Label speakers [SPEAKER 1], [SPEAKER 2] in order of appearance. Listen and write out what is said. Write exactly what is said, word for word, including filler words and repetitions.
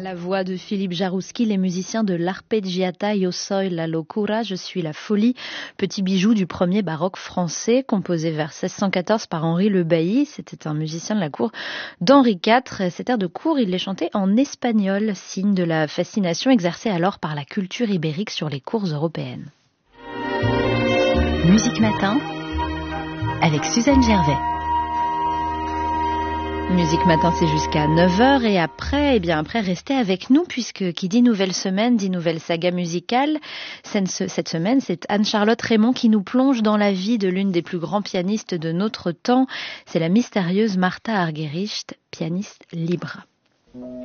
[SPEAKER 1] La voix de Philippe Jarouski, les musiciens de l'Arpeggiata Io soy la locura, je suis la folie, petit bijou du premier baroque français, composé vers seize cent quatorze par Henri Le Bailly. C'était un musicien de la cour d'Henri quatre. Cet air de cour, il les chantait en espagnol, signe de la fascination exercée alors par la culture ibérique sur les cours européennes.
[SPEAKER 2] Musique Matin avec Suzanne Gervais.
[SPEAKER 1] Musique Matin, c'est jusqu'à neuf heures et après, eh bien après, restez avec nous puisque qui dit nouvelle semaine, dit nouvelle saga musicale. Cette semaine, c'est Anne-Charlotte Raymond qui nous plonge dans la vie de l'une des plus grands pianistes de notre temps. C'est la mystérieuse Martha Argerich, pianiste libre.